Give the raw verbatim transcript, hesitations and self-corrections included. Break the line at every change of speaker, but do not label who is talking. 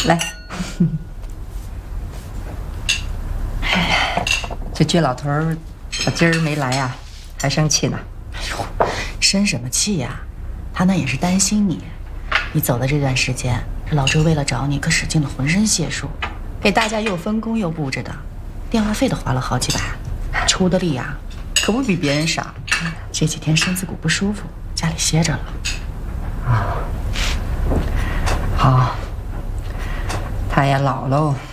来。这倔老头儿，我今儿没来呀、啊，还生气呢。
哎呦，生什么气呀？他那也是担心你。你走的这段时间，这老周为了找你，可使尽了浑身解数，给大家又分工又布置的，电话费都花了好几百，出的力呀，可不比别人少。这几天身子骨不舒服，家里歇着了。
啊，好，他也老喽。